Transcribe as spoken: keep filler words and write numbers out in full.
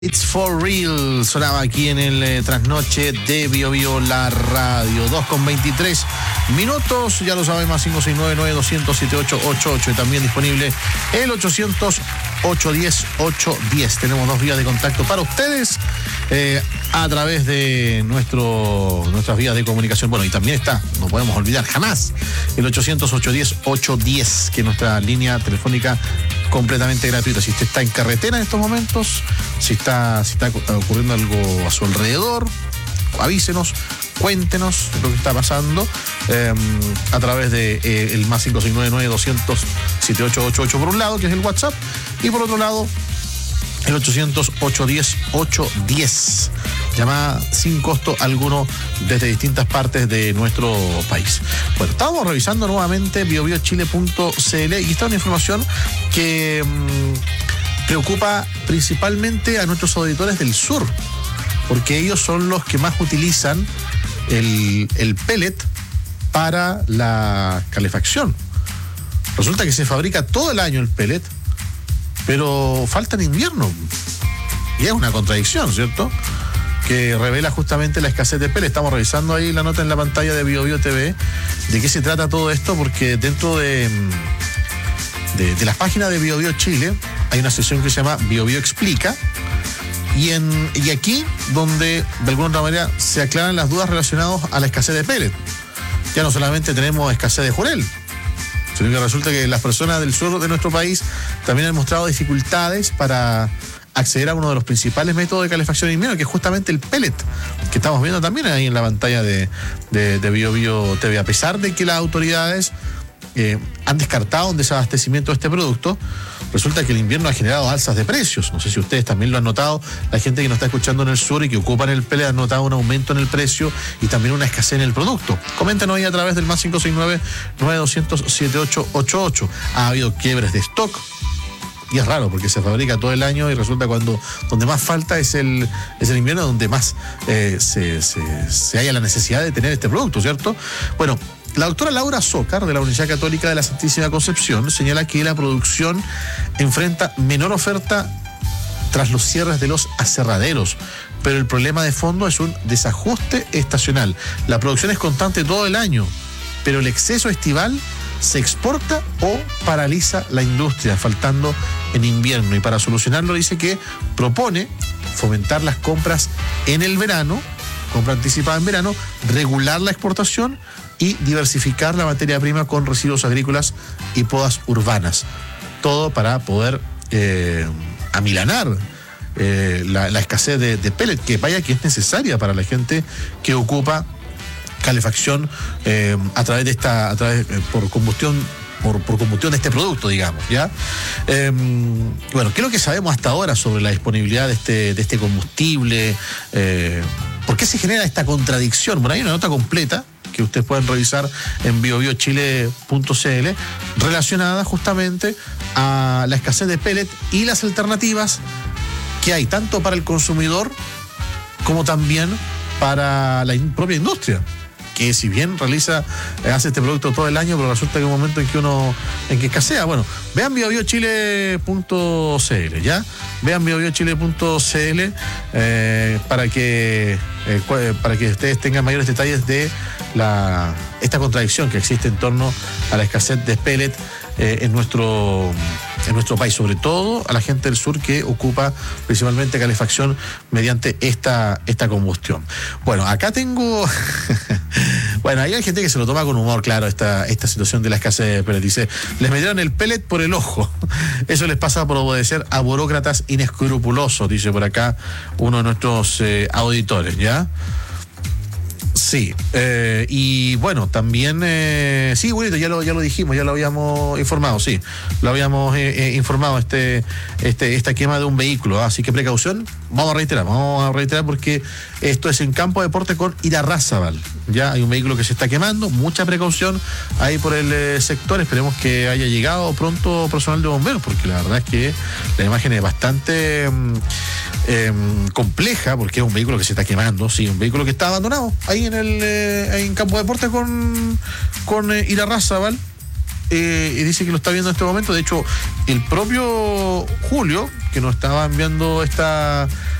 It's for real, sonaba aquí en el eh, trasnoche de Bio Bio la radio. dos con veintitrés minutos, ya lo saben, más cinco seis nueve nueve dos cero cero siete ocho ocho ocho y también disponible el ochocientos ocho diez ocho diez. Tenemos dos vías de contacto para ustedes eh, a través de nuestro nuestras vías de comunicación. Bueno, y también está, no podemos olvidar jamás, el ochocientos ocho diez ocho diez, que es nuestra línea telefónica completamente gratuita. Si usted está en carretera en estos momentos, si está, si está ocurriendo algo a su alrededor, avísenos, cuéntenos lo que está pasando eh, a través de eh, el más cinco seis nueve nueve dos cero cero siete ocho ocho ocho por un lado, que es el WhatsApp, y por otro lado el ochocientos ocho diez ocho diez. Llamada sin costo alguno desde distintas partes de nuestro país. Bueno, estábamos revisando nuevamente bio bio chile punto c l y está una información que mmm, preocupa principalmente a nuestros auditores del sur, porque ellos son los que más utilizan el, el pellet para la calefacción. Resulta que se fabrica todo el año el pellet, pero falta en invierno. Y es una contradicción, ¿cierto?, que revela justamente la escasez de pellet. Estamos revisando ahí la nota en la pantalla de Bio Bio T V de qué se trata todo esto, porque dentro de, de, de las páginas de Bio Bio Chile hay una sección que se llama Bio Bio Explica, y, en, y aquí donde de alguna otra manera se aclaran las dudas relacionadas a la escasez de pellet. Ya no solamente tenemos escasez de jurel, sino que resulta que las personas del sur de nuestro país también han mostrado dificultades para acceder a uno de los principales métodos de calefacción en invierno, que es justamente el pellet, que estamos viendo también ahí en la pantalla de, de, de Bio Bio T V. A pesar de que las autoridades eh, han descartado un desabastecimiento de este producto, resulta que el invierno ha generado alzas de precios. No sé si ustedes también lo han notado. La gente que nos está escuchando en el sur y que ocupan el pellet ha notado un aumento en el precio y también una escasez en el producto. Coméntanos ahí a través del más cinco seis nueve nueve dos cero cero siete ocho ocho ocho. Ha habido quiebres de stock. Y es raro porque se fabrica todo el año y resulta cuando donde más falta es el, es el invierno, donde más eh, se, se, se haya la necesidad de tener este producto, ¿cierto? Bueno, la doctora Laura Zócar, de la Universidad Católica de la Santísima Concepción, señala que la producción enfrenta menor oferta tras los cierres de los aserraderos, pero el problema de fondo es un desajuste estacional. La producción es constante todo el año, pero el exceso estival se exporta o paraliza la industria, faltando en invierno. Y para solucionarlo dice que propone fomentar las compras en el verano, compra anticipada en verano, regular la exportación y diversificar la materia prima con residuos agrícolas y podas urbanas. Todo para poder eh, amilanar eh, la, la escasez de, de pellet, que vaya que es necesaria para la gente que ocupa calefacción eh, a través de esta, a través eh, por combustión, por, por combustión de este producto, digamos, ¿ya? Eh, bueno, ¿qué es lo que sabemos hasta ahora sobre la disponibilidad de este, de este combustible? Eh, ¿Por qué se genera esta contradicción? Bueno, hay una nota completa que ustedes pueden revisar en bio bio chile punto c l relacionada justamente a la escasez de pellet y las alternativas que hay tanto para el consumidor como también para la in- propia industria, que si bien realiza, hace este producto todo el año, pero resulta que hay un momento en que uno, en que escasea. Bueno, vean bio bio chile punto c l, ¿ya? Vean bio bio chile punto c l eh, para que eh, para que ustedes tengan mayores detalles de la esta contradicción que existe en torno a la escasez de pellet eh, en nuestro en nuestro país, sobre todo a la gente del sur que ocupa principalmente calefacción mediante esta, esta combustión. Bueno, acá tengo bueno, ahí hay gente que se lo toma con humor, claro, esta, esta situación de la escasez de pellet. Dice, les metieron el pellet por el ojo. Eso les pasa por obedecer a burócratas inescrupulosos, dice por acá uno de nuestros eh, auditores, ¿ya? Sí, eh, y bueno, también, eh, sí, bonito, ya lo, ya lo dijimos, ya lo habíamos informado, sí, lo habíamos eh, eh, informado, este, este, esta quema de un vehículo, ¿eh? Así que precaución, vamos a reiterar, vamos a reiterar porque esto es en Campo de Deporte con Irarrázaval, ya hay un vehículo que se está quemando, mucha precaución ahí por el eh, sector, esperemos que haya llegado pronto personal de bomberos, porque la verdad es que la imagen es bastante eh, compleja, porque es un vehículo que se está quemando, sí, un vehículo que está abandonado ahí en el eh, en Campo de Deporte con, con eh, Irarrázaval, eh, y dice que lo está viendo en este momento. De hecho, el propio Julio, que nos estaba enviando esta